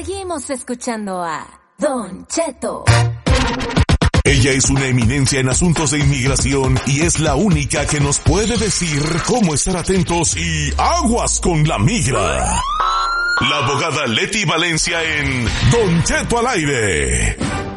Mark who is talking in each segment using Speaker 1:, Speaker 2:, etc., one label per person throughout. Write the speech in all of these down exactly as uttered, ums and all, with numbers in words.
Speaker 1: Seguimos escuchando a Don Cheto.
Speaker 2: Ella es una eminencia en asuntos de inmigración y es la única que nos puede decir cómo estar atentos y aguas con la migra. La abogada Leti Valencia en Don Cheto al aire.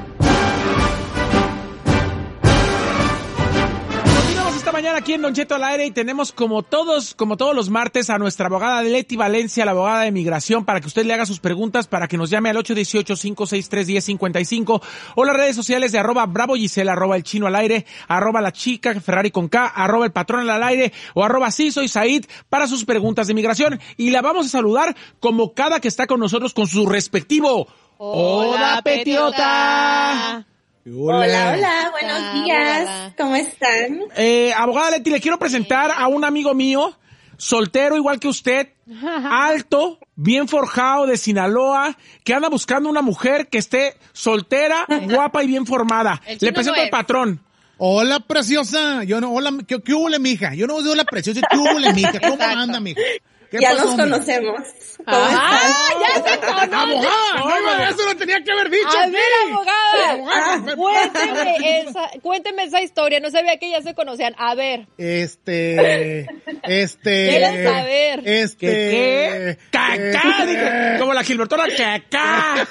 Speaker 3: Mañana aquí en Don Cheto al aire y tenemos como todos, como todos los martes a nuestra abogada Leti Valencia, la abogada de migración, para que usted le haga sus preguntas, para que nos llame al ocho uno ocho, cinco seis tres, uno cero cinco cinco o las redes sociales de arroba Bravo Gisela, arroba el chino al aire, arroba la chica Ferrari con K, arroba el patrón al aire o arroba sí soy Said para sus preguntas de migración. Y la vamos a saludar como cada que está con nosotros con su respectivo Hola, Petiota.
Speaker 4: Hola, hola, hola, buenos hola, días, hola. ¿Cómo están?
Speaker 3: Eh, abogada Leti, le quiero presentar a un amigo mío, soltero igual que usted, alto, bien forjado de Sinaloa, que anda buscando una mujer que esté soltera, guapa y bien formada. Le presento al patrón.
Speaker 5: Hola, preciosa. Yo no, hola, ¿qué, qué hubo, mija? Yo no soy la preciosa, ¿qué hubo, mija? ¿Cómo anda, mija?
Speaker 4: Ya
Speaker 5: pasó,
Speaker 4: nos conocemos. ¿Cómo
Speaker 6: ah, ya se conocen.
Speaker 5: Abogada, no, eso lo tenía que haber dicho.
Speaker 6: A ver, abogada, cuénteme esa, cuénteme esa historia. No sabía que ya se conocían. A ver.
Speaker 5: Este, este.
Speaker 6: Quiero saber.
Speaker 5: Este.
Speaker 3: ¿Qué? ¡Cacá!
Speaker 5: Este,
Speaker 3: como la Gilbertona, ¡cacá!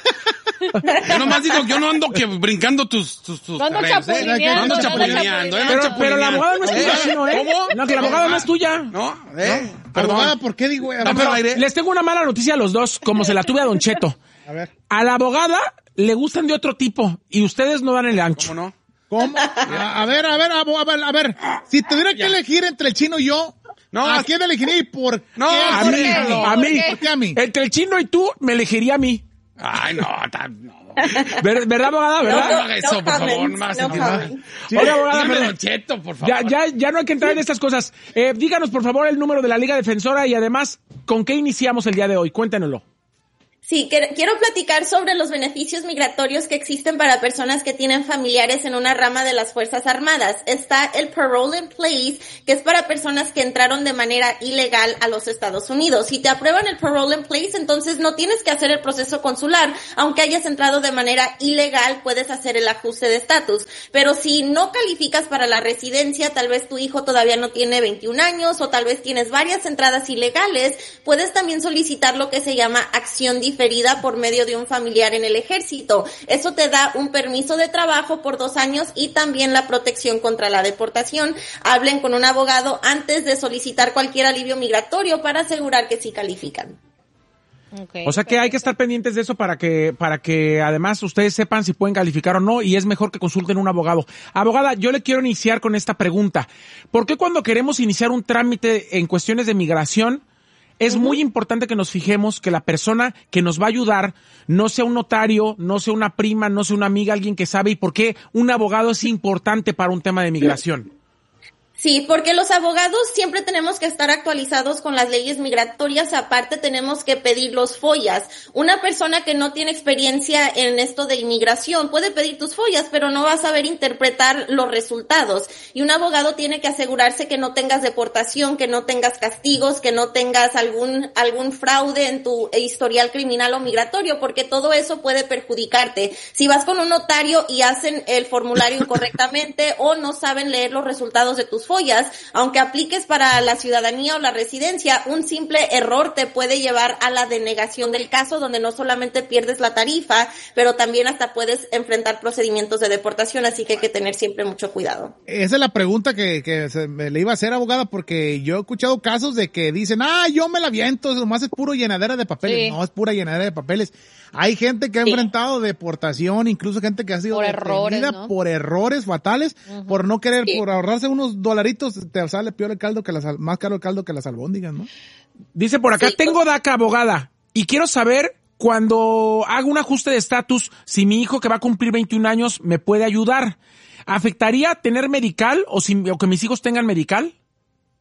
Speaker 7: Yo nomás digo, yo no ando que brincando tus, tus, tus
Speaker 6: no ando
Speaker 7: terrenos,
Speaker 6: chapulineando,
Speaker 7: ¿eh? No ando
Speaker 6: no ando
Speaker 7: chapulineando, ¿eh? No
Speaker 3: Pero,
Speaker 7: chapulineando.
Speaker 3: pero la abogada no es tuya, chino, ¿eh?
Speaker 7: ¿Cómo?
Speaker 3: No, que la abogada no es tuya.
Speaker 7: No, eh.
Speaker 5: no,
Speaker 7: Perdón.
Speaker 5: abogada, ¿por qué digo?
Speaker 7: No, pero aire.
Speaker 3: Les tengo una mala noticia a los dos, como se la tuve a Don Cheto.
Speaker 5: A ver.
Speaker 3: A la abogada le gustan de otro tipo y ustedes no dan el ancho.
Speaker 7: ¿Cómo no?
Speaker 5: ¿Cómo? A, a ver, a ver, abo- a ver, a ver. Si tuviera que elegir entre el chino y yo,
Speaker 7: No,
Speaker 5: ¿a quién elegiría y por
Speaker 7: No,
Speaker 5: qué?
Speaker 3: A
Speaker 7: ¿por
Speaker 3: mí,
Speaker 7: qué?
Speaker 3: a mí.
Speaker 5: ¿Por qué a mí?
Speaker 3: Entre el chino y tú, me elegiría a mí.
Speaker 7: Ay, no, ta- no.
Speaker 3: Ver- ¿Verdad, abogada?
Speaker 7: No,
Speaker 3: ¿Verdad?
Speaker 7: no haga eso,
Speaker 4: No
Speaker 7: por favor,
Speaker 4: comments,
Speaker 7: no me hagas
Speaker 4: no
Speaker 7: sentir
Speaker 4: comments.
Speaker 7: mal.
Speaker 3: Sí. Oye, abogada,
Speaker 7: Dígame,
Speaker 3: pero-
Speaker 7: Don Cheto, por favor.
Speaker 3: Ya, ya, ya no hay que entrar en estas cosas. Eh, díganos, por favor, el número de la Liga Defensora y además, ¿con qué iniciamos el día de hoy? Cuéntenoslo.
Speaker 4: Sí, que- quiero platicar sobre los beneficios migratorios que existen para personas que tienen familiares en una rama de las Fuerzas Armadas. Está el Parole in Place, que es para personas que entraron de manera ilegal a los Estados Unidos. Si te aprueban el Parole in Place, entonces no tienes que hacer el proceso consular. Aunque hayas entrado de manera ilegal, puedes hacer el ajuste de estatus. Pero si no calificas para la residencia, tal vez tu hijo todavía no tiene veintiún años o tal vez tienes varias entradas ilegales, puedes también solicitar lo que se llama acción diferida por medio de un familiar en el ejército. Eso te da un permiso de trabajo por dos años y también la protección contra la deportación. Hablen con un abogado antes de solicitar cualquier alivio migratorio para asegurar que sí califican.
Speaker 6: Okay,
Speaker 3: O sea que hay que estar pendientes de eso para que, para que además ustedes sepan si pueden calificar o no, y es mejor que consulten un abogado. Abogada, yo le quiero iniciar con esta pregunta. ¿Por qué cuando queremos iniciar un trámite en cuestiones de migración, es muy importante que nos fijemos que la persona que nos va a ayudar no sea un notario, no sea una prima, no sea una amiga, alguien que sabe? ¿Y por qué un abogado es importante para un tema de migración?
Speaker 4: Sí, porque los abogados siempre tenemos que estar actualizados con las leyes migratorias, aparte tenemos que pedir los follas. Una persona que no tiene experiencia en esto de inmigración puede pedir tus follas, pero no va a saber interpretar los resultados. Y un abogado tiene que asegurarse que no tengas deportación, que no tengas castigos, que no tengas algún algún fraude en tu historial criminal o migratorio, porque todo eso puede perjudicarte. Si vas con un notario y hacen el formulario incorrectamente o no saben leer los resultados de tus follas, aunque apliques para la ciudadanía o la residencia, un simple error te puede llevar a la denegación del caso, donde no solamente pierdes la tarifa, pero también hasta puedes enfrentar procedimientos de deportación, así que hay que tener siempre mucho cuidado.
Speaker 5: Esa es la pregunta que, que se me le iba a hacer, abogada, porque yo he escuchado casos de que dicen, ah, yo me la aviento, eso nomás es puro llenadera de papeles.
Speaker 6: Sí.
Speaker 5: No, es pura llenadera de papeles. Hay gente que ha
Speaker 4: Sí.
Speaker 5: enfrentado deportación, incluso gente que ha sido
Speaker 6: Por
Speaker 5: detenida
Speaker 6: errores, ¿no?
Speaker 5: por errores fatales, uh-huh. por no querer,
Speaker 4: Sí.
Speaker 5: por ahorrarse unos dolaritos, te sale peor el caldo que las, más caro el caldo que las albóndigas, ¿no?
Speaker 3: Dice por acá,
Speaker 4: Sí.
Speaker 3: tengo D A C A, abogada, y quiero saber cuando hago un ajuste de estatus, si mi hijo que va a cumplir veintiún años me puede ayudar. ¿Afectaría tener medical o, si, o que mis hijos tengan medical?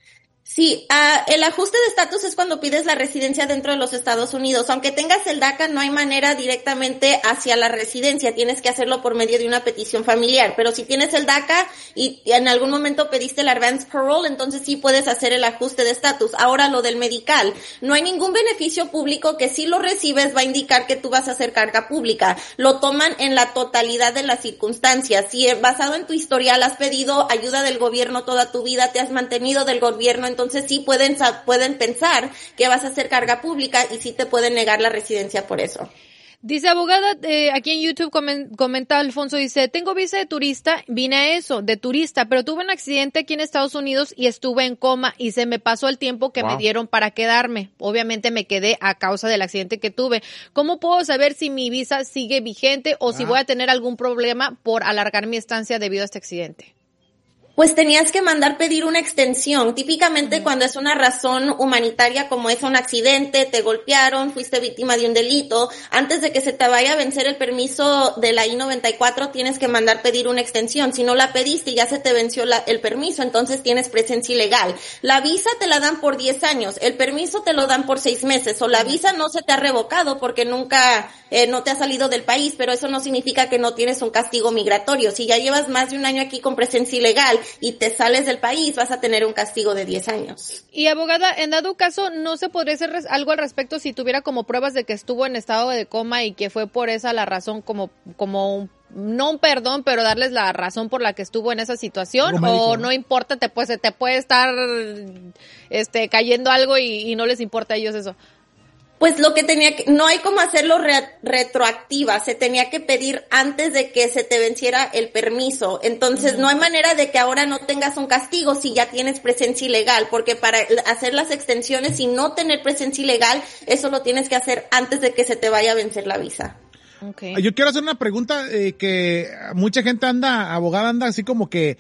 Speaker 4: Sí, uh, el ajuste de estatus es cuando pides la residencia dentro de los Estados Unidos. Aunque tengas el DACA, no hay manera directamente hacia la residencia. Tienes que hacerlo por medio de una petición familiar. Pero si tienes el DACA y en algún momento pediste el advance parole, entonces sí puedes hacer el ajuste de estatus. Ahora lo del medical. No hay ningún beneficio público que si lo recibes va a indicar que tú vas a hacer carga pública. Lo toman en la totalidad de las circunstancias. Si basado en tu historial has pedido ayuda del gobierno toda tu vida, te has mantenido del gobierno, entonces sí pueden pueden pensar que vas a hacer carga pública y sí te pueden negar la residencia por eso.
Speaker 6: Dice abogada, eh, aquí en YouTube comen, comenta Alfonso, dice, tengo visa de turista, vine a eso, de turista, pero tuve un accidente aquí en Estados Unidos y estuve en coma y se me pasó el tiempo que wow. me dieron para quedarme. Obviamente me quedé a causa del accidente que tuve. ¿Cómo puedo saber si mi visa sigue vigente o ah. si voy a tener algún problema por alargar mi estancia debido a este accidente?
Speaker 4: Pues tenías que mandar pedir una extensión. Típicamente uh-huh. cuando es una razón humanitaria como es un accidente, te golpearon, fuiste víctima de un delito, antes de que se te vaya a vencer el permiso de la I noventa y cuatro tienes que mandar pedir una extensión. Si no la pediste y ya se te venció la, el permiso, entonces tienes presencia ilegal. La visa te la dan por diez años, el permiso te lo dan por seis meses, o la visa no se te ha revocado porque nunca, eh, no te has salido del país, pero eso no significa que no tienes un castigo migratorio. Si ya llevas más de un año aquí con presencia ilegal y te sales del país, vas a tener un castigo de diez años.
Speaker 6: Y abogada, en dado caso, ¿no se podría hacer algo al respecto si tuviera como pruebas de que estuvo en estado de coma y que fue por esa la razón, como, como un, no un perdón, pero darles la razón por la que estuvo en esa situación? ¿O no importa, te puede, te puede estar este cayendo algo y, y no les importa a ellos eso?
Speaker 4: Pues lo que tenía que, no hay como hacerlo re, retroactiva, se tenía que pedir antes de que se te venciera el permiso. Entonces, uh-huh. no hay manera de que ahora no tengas un castigo si ya tienes presencia ilegal, porque para hacer las extensiones y no tener presencia ilegal, eso lo tienes que hacer antes de que se te vaya a vencer la visa.
Speaker 5: Okay. Yo quiero hacer una pregunta eh, que mucha gente anda, abogada anda así como que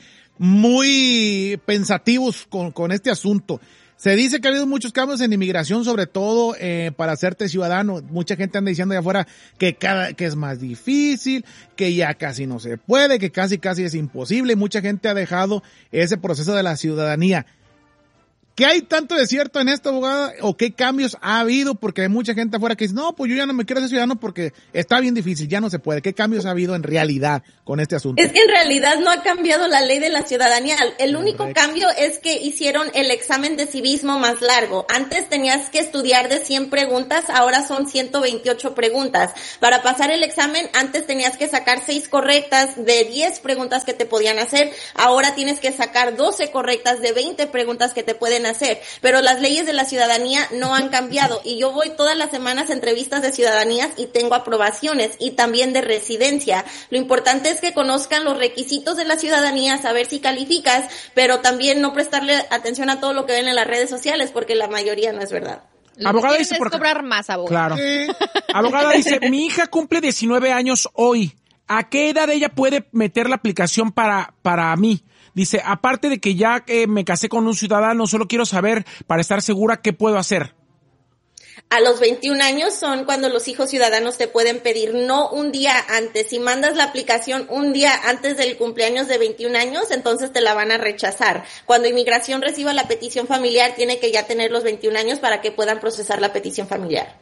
Speaker 5: muy pensativos con, con este asunto. Se dice que ha habido muchos cambios en inmigración, sobre todo eh, para hacerte ciudadano. Mucha gente anda diciendo allá afuera que cada que es más difícil, que ya casi no se puede, que casi casi es imposible. Mucha gente ha dejado ese proceso de la ciudadanía. ¿Qué hay tanto de cierto en esto, abogada? ¿O qué cambios ha habido? Porque hay mucha gente afuera que dice, no, pues yo ya no me quiero ser ciudadano porque está bien difícil, ya no se puede. ¿Qué cambios ha habido en realidad con este asunto?
Speaker 4: Es que en realidad no ha cambiado la ley de la ciudadanía. El único Correcto. cambio es que hicieron el examen de civismo más largo. Antes tenías que estudiar de cien preguntas, ahora son ciento veintiocho preguntas. Para pasar el examen, antes tenías que sacar seis correctas de diez preguntas que te podían hacer. Ahora tienes que sacar doce correctas de veinte preguntas que te pueden hacer, pero las leyes de la ciudadanía no han cambiado y yo voy todas las semanas a entrevistas de ciudadanías y tengo aprobaciones y también de residencia. Lo importante es que conozcan los requisitos de la ciudadanía, saber si calificas, pero también no prestarle atención a todo lo que ven en las redes sociales porque la mayoría no es verdad.
Speaker 6: Lo abogada dice por cobrar más, abogada.
Speaker 3: Claro. Sí. Abogada dice, mi hija cumple diecinueve años hoy. ¿A qué edad ella puede meter la aplicación para para mí? Dice, aparte de que ya eh, me casé con un ciudadano, solo quiero saber, para estar segura, qué puedo hacer.
Speaker 4: A los veintiún años son cuando los hijos ciudadanos te pueden pedir, no un día antes. Si mandas la aplicación un día antes del cumpleaños de veintiún años, entonces te la van a rechazar. Cuando inmigración reciba la petición familiar, tiene que ya tener los veintiún años para que puedan procesar la petición familiar.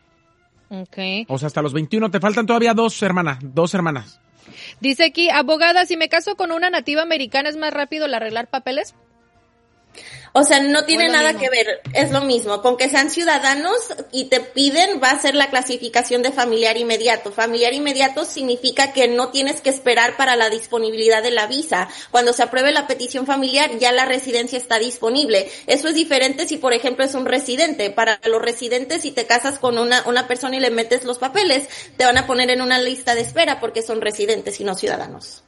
Speaker 6: Okay.
Speaker 3: O sea, hasta los veintiuno, te faltan todavía dos hermanas, dos hermanas.
Speaker 6: Dice aquí, abogada, si me caso con una nativa americana, ¿es más rápido el arreglar papeles?
Speaker 4: O sea, no tiene nada
Speaker 6: mismo.
Speaker 4: que ver, es lo mismo. Con que sean ciudadanos y te piden, va a ser la clasificación de familiar inmediato. Familiar inmediato significa que no tienes que esperar para la disponibilidad de la visa. Cuando se apruebe la petición familiar, ya la residencia está disponible. Eso es diferente si, por ejemplo, es un residente. Para los residentes, si te casas con una, una persona y le metes los papeles, te van a poner en una lista de espera porque son residentes y no ciudadanos.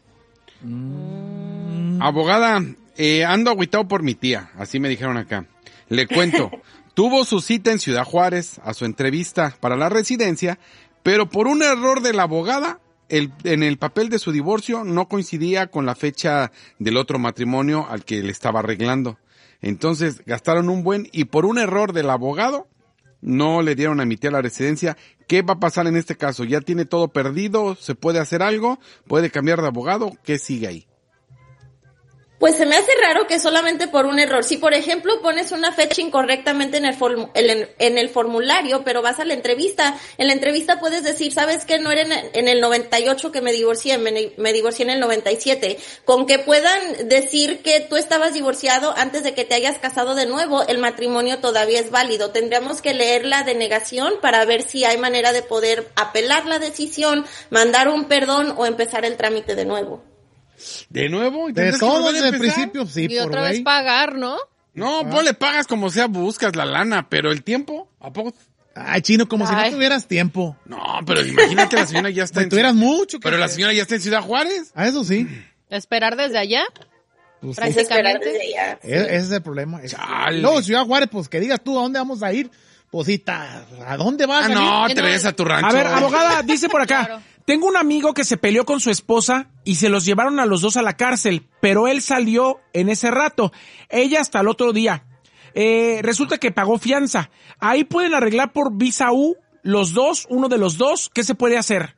Speaker 7: Mm. Abogada, Eh, ando agüitado por mi tía, así me dijeron acá. Le cuento, tuvo su cita en Ciudad Juárez a su entrevista para la residencia, pero por un error de la abogada, el, en el papel de su divorcio no coincidía con la fecha del otro matrimonio al que le estaba arreglando. Entonces gastaron un buen y por un error del abogado no le dieron a mi tía la residencia. ¿Qué va a pasar en este caso? ¿Ya tiene todo perdido? ¿Se puede hacer algo? ¿Puede cambiar de abogado? ¿Qué sigue ahí?
Speaker 4: Pues se me hace raro que solamente por un error. Si, por ejemplo, pones una fecha incorrectamente en el, form- en, en el formulario, pero vas a la entrevista, en la entrevista puedes decir, ¿sabes qué? No era en, en el noventa y ocho que me divorcié, me, me divorcié en el noventa y siete. Con que puedan decir que tú estabas divorciado antes de que te hayas casado de nuevo, el matrimonio todavía es válido. Tendríamos que leer la denegación para ver si hay manera de poder apelar la decisión, mandar un perdón o empezar el trámite de nuevo.
Speaker 7: ¿De nuevo?
Speaker 5: De todo desde el principio, sí,
Speaker 6: y
Speaker 5: por
Speaker 6: otra
Speaker 5: güey.
Speaker 6: vez pagar, ¿no?
Speaker 7: No, ah. pues le pagas como sea, buscas la lana, pero el tiempo, ¿a poco?
Speaker 5: Ay, Chino, como
Speaker 6: Ay.
Speaker 5: si no tuvieras tiempo.
Speaker 7: No, pero imagínate, la señora ya está
Speaker 5: Si
Speaker 7: en...
Speaker 5: tuvieras mucho.
Speaker 7: Pero la señora ya está en Ciudad Juárez.
Speaker 5: Ah, eso sí.
Speaker 6: Esperar desde allá.
Speaker 5: Pues,
Speaker 4: Es esperar
Speaker 6: Prácticamente.
Speaker 4: desde allá.
Speaker 5: E- ese es el problema.
Speaker 7: Chale.
Speaker 5: Luego, Ciudad Juárez, pues que digas tú a dónde vamos a ir. Pues sí, ta- ¿a dónde vas
Speaker 7: Ah,
Speaker 5: a ir?
Speaker 7: no,
Speaker 6: Eh,
Speaker 7: te
Speaker 6: no,
Speaker 7: ves a tu rancho.
Speaker 3: A ver, abogada, dice por acá.
Speaker 6: Claro.
Speaker 3: Tengo un amigo que se peleó con su esposa y se los llevaron a los dos a la cárcel, pero él salió en ese rato. Ella hasta el otro día. Eh, resulta que pagó fianza. Ahí pueden arreglar por visa U los dos, uno de los dos. ¿Qué se puede hacer?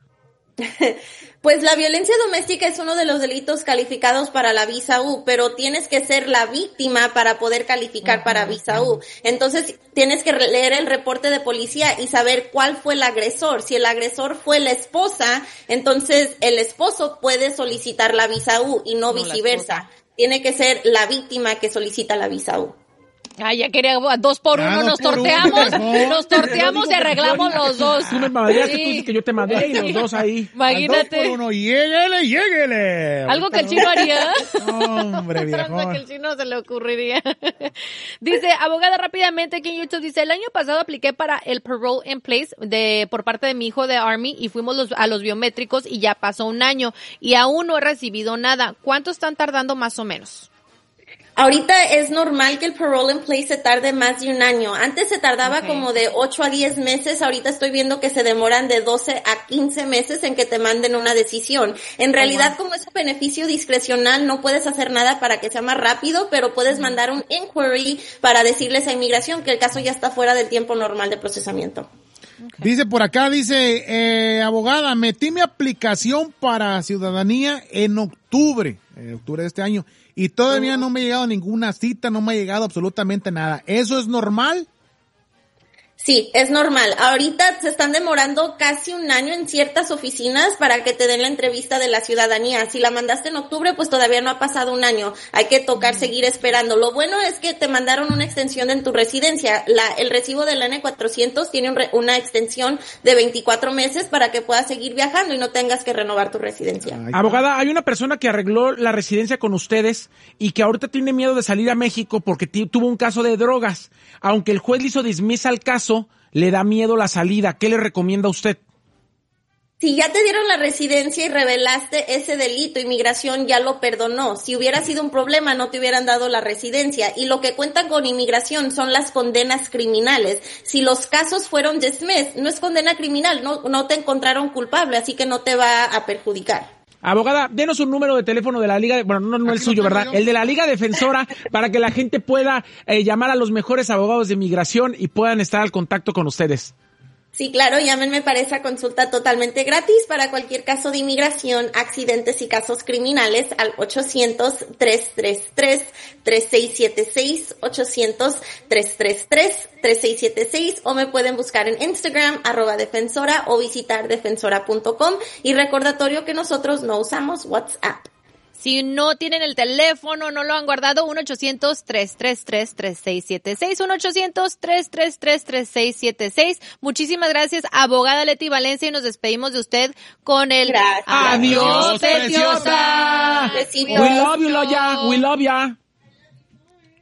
Speaker 4: Pues la violencia doméstica es uno de los delitos calificados para la visa U, pero tienes que ser la víctima para poder calificar para visa U. Entonces tienes que leer el reporte de policía y saber cuál fue el agresor. Si el agresor fue la esposa, entonces el esposo puede solicitar la visa U y no,
Speaker 6: No, la
Speaker 4: viceversa.
Speaker 6: esposa.
Speaker 4: Tiene que ser la víctima que solicita la visa U.
Speaker 6: Ay, ya quería dos por
Speaker 5: Ah,
Speaker 6: uno,
Speaker 5: dos
Speaker 6: nos
Speaker 5: por uno,
Speaker 6: torteamos,
Speaker 5: mejor.
Speaker 6: nos torteamos y arreglamos los dos.
Speaker 3: Tú me madreaste,
Speaker 6: Sí.
Speaker 3: tú dices que yo te madré y los dos ahí.
Speaker 5: Al dos
Speaker 6: Imagínate.
Speaker 5: por uno, lléguele, lléguele.
Speaker 6: Algo que el chino haría.
Speaker 5: Hombre,
Speaker 6: Algo que
Speaker 5: viejón.
Speaker 6: el chino se le ocurriría. Dice, abogada, rápidamente aquí en YouTube, dice, el año pasado apliqué para el parole in place de por parte de mi hijo de Army y fuimos los, a los biométricos y ya pasó un año y aún no he recibido nada. ¿Cuánto están tardando más o menos?
Speaker 4: Ahorita es normal que el parole in place se tarde más de un año. Antes se tardaba
Speaker 6: Okay.
Speaker 4: como de ocho a diez meses. Ahorita estoy viendo que se demoran de doce a quince meses en que te manden una decisión. En realidad, como es un beneficio discrecional, no puedes hacer nada para que sea más rápido, pero puedes mandar un inquiry para decirles a inmigración que el caso ya está fuera del tiempo normal de procesamiento.
Speaker 5: Dice por acá, dice, eh, abogada, metí mi aplicación para ciudadanía en octubre, en octubre de este año, y todavía no me ha llegado ninguna cita, no me ha llegado absolutamente nada. ¿Eso es normal?
Speaker 4: Sí, es normal. Ahorita se están demorando casi un año en ciertas oficinas para que te den la entrevista de la ciudadanía. Si la mandaste en octubre, pues todavía no ha pasado un año. Hay que tocar seguir esperando. Lo bueno es que te mandaron una extensión en tu residencia. La, el recibo del N cuatrocientos tiene un re, una extensión de veinticuatro meses para que puedas seguir viajando y no tengas que renovar tu residencia.
Speaker 5: Ay,
Speaker 3: Abogada, hay una persona que arregló la residencia con ustedes y que ahorita tiene miedo de salir a México porque t- tuvo un caso de drogas. Aunque el juez le hizo dismisa al caso, le da miedo la salida. ¿Qué le recomienda a usted?
Speaker 4: Si ya te dieron la residencia y revelaste ese delito, inmigración ya lo perdonó. Si hubiera sido un problema, no te hubieran dado la residencia. Y lo que cuentan con inmigración son las condenas criminales. Si los casos fueron dismissed, no es condena criminal, no, no te encontraron culpable, así que no te va a perjudicar.
Speaker 3: Abogada, denos un número de teléfono de la Liga, de, bueno, no, no el
Speaker 5: Aquí
Speaker 3: suyo,
Speaker 5: lo tengo
Speaker 3: ¿verdad?
Speaker 5: yo.
Speaker 3: El de la Liga Defensora para que la gente pueda eh, llamar a los mejores abogados de inmigración y puedan estar al contacto con ustedes.
Speaker 4: Sí, claro, llámenme para esa consulta totalmente gratis para cualquier caso de inmigración, accidentes y casos criminales al ochocientos, tres tres tres, tres seis siete seis, ochocientos, tres tres tres, tres seis siete seis o me pueden buscar en Instagram, arroba defensora o visitar defensora punto com y recordatorio que nosotros no usamos WhatsApp.
Speaker 6: Si no tienen el teléfono, no lo han guardado, uno ochocientos, tres tres tres, tres seis siete seis, uno ochocientos, tres tres tres, tres seis siete seis. Muchísimas gracias, abogada Leti Valencia, y nos despedimos de usted con el
Speaker 4: Gracias.
Speaker 3: ¡Adiós,
Speaker 6: preciosa!
Speaker 3: preciosa!
Speaker 4: Besitos.
Speaker 3: We love you, Loya. We love ya.